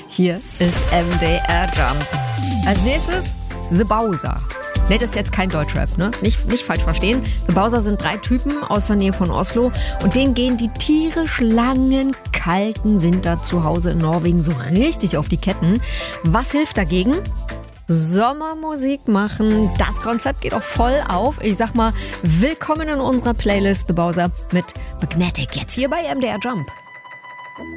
Hier ist MDR Jump. Als nächstes The Bowser. Ne, das ist jetzt kein Deutschrap, ne? Nicht falsch verstehen. The Bowser sind 3 Typen aus der Nähe von Oslo und denen gehen die tierisch langen, kalten Winter zu Hause in Norwegen so richtig auf die Ketten. Was hilft dagegen? Sommermusik machen. Das Konzept geht auch voll auf. Ich sag mal, willkommen in unserer Playlist The Bowser mit Magnetic. Jetzt hier bei MDR Jump.